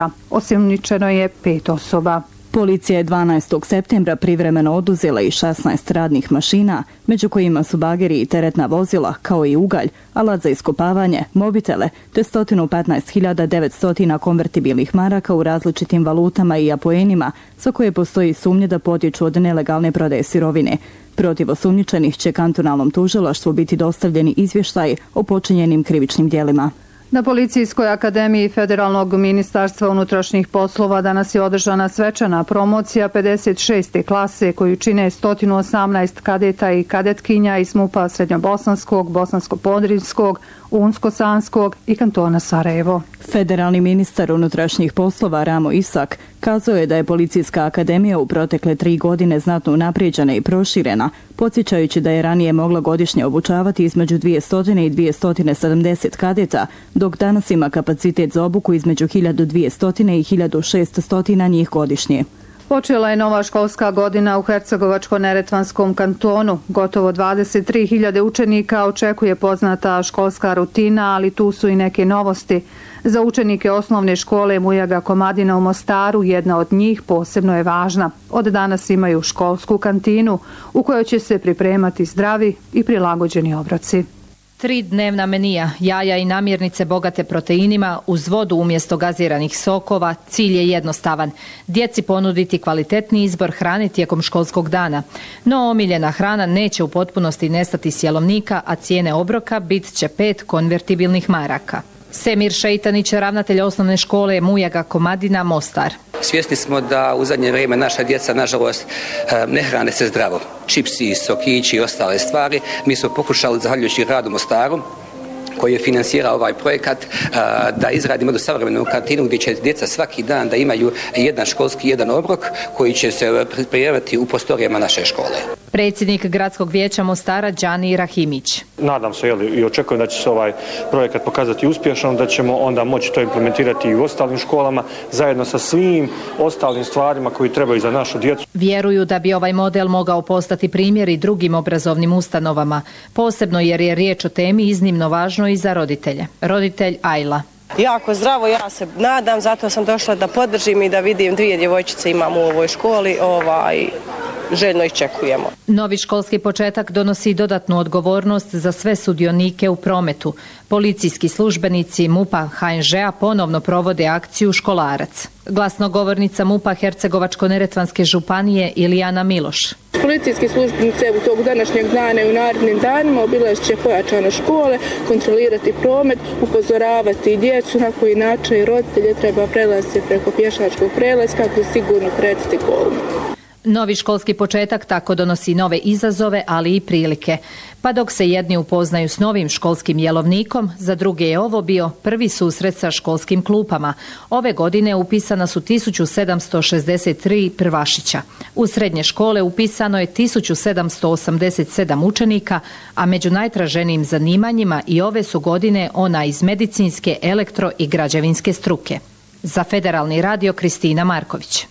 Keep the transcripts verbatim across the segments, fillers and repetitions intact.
Osumnjičeno je pet osoba. Policija je dvanaestog septembra privremeno oduzela i šesnaest radnih mašina, među kojima su bageri i teretna vozila, kao i ugalj, alat za iskopavanje, mobitele, te sto petnaest hiljada devetsto konvertibilnih maraka u različitim valutama i apoenima, za koje postoji sumnje da potječu od nelegalne prodaje sirovine. Protiv osumnjičenih će kantonalnom tužilaštvu biti dostavljeni izvještaji o počinjenim krivičnim djelima. Na Policijskoj akademiji Federalnog ministarstva unutrašnjih poslova danas je održana svečana promocija pedeset šeste klase koju čine sto osamnaest kadeta i kadetkinja iz MUP-a Srednjobosanskog, Bosansko-Podrinjskog, Unsko-Sanskog i kantona Sarajevo. Federalni ministar unutrašnjih poslova Ramo Isak kazao je da je Policijska akademija u protekle tri godine znatno unaprijeđena i proširena, podsjećajući da je ranije mogla godišnje obučavati između dvjesto i dvjesto sedamdeset kadeta, dok danas ima kapacitet za obuku između hiljadu dvjesto i hiljadu šesto njih godišnje. Počela je nova školska godina u Hercegovačko-neretvanskom kantonu. Gotovo dvadeset tri hiljade učenika očekuje poznata školska rutina, ali tu su i neke novosti. Za učenike osnovne škole Mujaga Komadina u Mostaru jedna od njih posebno je važna. Od danas imaju školsku kantinu u kojoj će se pripremati zdravi i prilagođeni obroci. Tri dnevna menija, jaja i namirnice bogate proteinima uz vodu umjesto gaziranih sokova, cilj je jednostavan. Djeci ponuditi kvalitetni izbor hrane tijekom školskog dana. No omiljena hrana neće u potpunosti nestati s jelovnika, a cijene obroka bit će pet konvertibilnih maraka. Semir Šeitanić, ravnatelj osnovne škole Mujaga Komadina, Mostar. Svjesni smo da u zadnje vrijeme naša djeca, nažalost, ne hrane se zdravo. Čipsi, sokići i ostale stvari. Mi smo pokušali, zahvaljujući radu Mostaru, koji je finansirao ovaj projekat, da izradimo jednu savremenu kantinu gdje će djeca svaki dan da imaju jedan školski, jedan obrok koji će se pripremati u prostorijama naše škole. Predsjednik Gradskog vijeća Mostara Đani Rahimić. Nadam se jeli, i očekujem da će se ovaj projekat pokazati uspješno, da ćemo onda moći to implementirati i u ostalim školama zajedno sa svim ostalim stvarima koji trebaju za našu djecu. Vjeruju da bi ovaj model mogao postati primjer i drugim obrazovnim ustanovama, posebno jer je riječ o temi iznimno važnoj i za roditelje. Roditelj Ajla. Jako zdravo, ja se nadam, zato sam došla da podržim i da vidim dvije djevojčice imamo u ovoj školi, ovaj, željno iščekujemo. Novi školski početak donosi dodatnu odgovornost za sve sudionike u prometu. Policijski službenici MUP-a H N Ž-a ponovno provode akciju Školarac. Glasnogovornica MUP-a Hercegovačko-neretvanske županije Ilijana Miloš. Policijski službenici u tog današnjeg dana i u narednim danima obilazit će pojačane škole, kontrolirati promet, upozoravati djecu na koji način i roditelje treba prelaziti preko pješačkog prelaza kako se sigurno kretati kolom. Novi školski početak tako donosi nove izazove, ali i prilike. Pa dok se jedni upoznaju s novim školskim jelovnikom, za druge je ovo bio prvi susret sa školskim klupama. Ove godine upisana su tisuću sedamsto šezdeset tri prvašića. U srednje škole upisano je tisuću sedamsto osamdeset sedam učenika, a među najtraženijim zanimanjima i ove su godine ona iz medicinske, elektro i građevinske struke. Za Federalni radio Kristina Marković.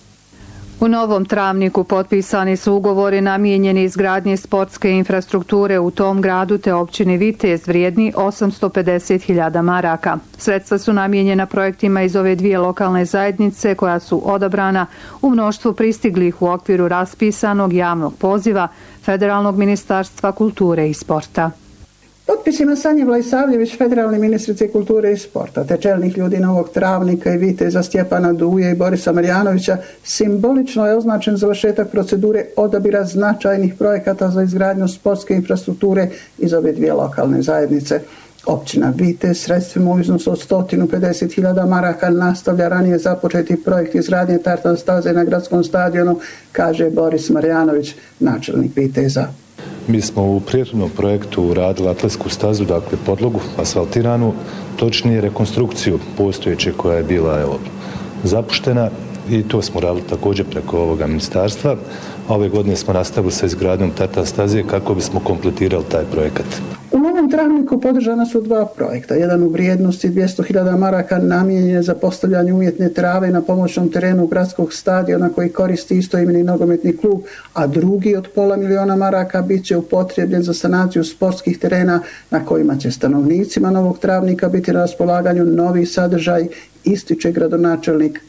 U Novom Travniku potpisani su ugovori namijenjeni izgradnji sportske infrastrukture u tom gradu te općini Vitez vrijedni osamsto pedeset hiljada maraka. Sredstva su namijenjena projektima iz ove dvije lokalne zajednice koja su odabrana u mnoštvu pristiglih u okviru raspisanog javnog poziva Federalnog ministarstva kulture i sporta. Potpisima Sanje Vlajsavljević, federalne ministrice kulture i sporta, te čelnih ljudi Novog Travnika i Viteza Stjepana Duje i Borisa Marjanovića, simbolično je označen završetak procedure odabira značajnih projekata za izgradnju sportske infrastrukture iz ove dvije lokalne zajednice. Općina Vitez sredstvima u iznosu od sto pedeset hiljada maraka nastavlja ranije započeti projekt izgradnje tartan staze na gradskom stadionu, kaže Boris Marjanović, načelnik Viteza. Mi smo u prethodnom projektu uradili atletsku stazu, dakle podlogu asfaltiranu, točnije rekonstrukciju postojeće koja je bila evo, zapuštena i to smo radili također preko ovoga ministarstva. Ove godine smo nastavili sa izgradnjom tartan staze kako bismo kompletirali taj projekat. U Novom Travniku podržana su dva projekta. Jedan u vrijednosti dvjesto hiljada maraka namijenjen je za postavljanje umjetne trave na pomoćnom terenu gradskog stadiona koji koristi istoimeni nogometni klub, a drugi od pola miliona maraka bit će upotrebljen za sanaciju sportskih terena na kojima će stanovnicima Novog Travnika biti na raspolaganju novi sadržaj ističe gradonačelnik